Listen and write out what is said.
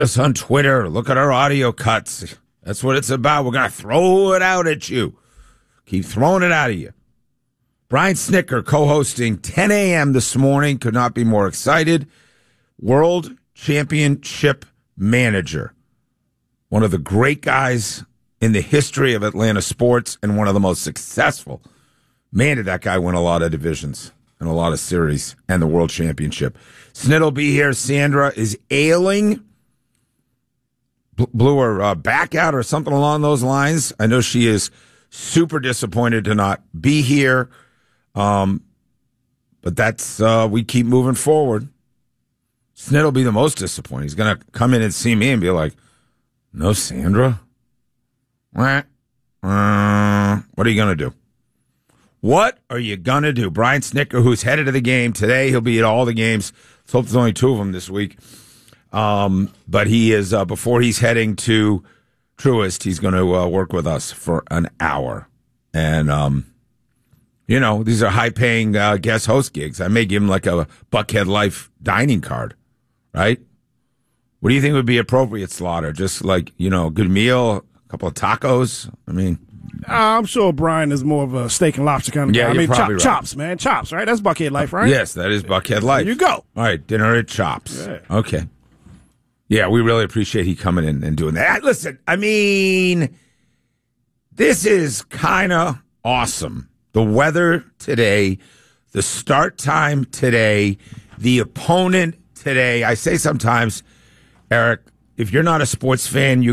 us on Twitter. Look at our audio cuts. That's what it's about. We're going to throw it out at you. Keep throwing it out of you. Brian Snicker co-hosting 10 a.m. this morning. Could not be more excited. World Championship manager. One of the great guys in the history of Atlanta sports and one of the most successful. Man, did that guy win a lot of divisions and a lot of series and the World Championship. Snit will be here. Sandra is ailing. Blew her back out or something along those lines. I know she is super disappointed to not be here. But that's, we keep moving forward. Snit will be the most disappointed. He's going to come in and see me and be like, no, Sandra? What are you going to do? What are you going to do? Brian Snicker, who's headed to the game today, he'll be at all the games. Let's hope there's only 2 of them this week. But he is, before he's heading to Truist, he's going to work with us for an hour. And, these are high-paying guest host gigs. I may give him like a Buckhead Life dining card, right? What do you think would be appropriate, Slaughter? Just like, a good meal, a couple of tacos? I mean... I'm sure Brian is more of a steak and lobster kind of guy. You're probably right. Chops, man. Chops, right? That's Buckhead Life, right? Yes, that is Buckhead Life. There you go. All right, dinner at Chops. Yeah. Okay. Yeah, we really appreciate he coming in and doing that. Listen, I mean, this is kind of awesome. The weather today, the start time today, the opponent today. I say sometimes, Eric, if you're not a sports fan, you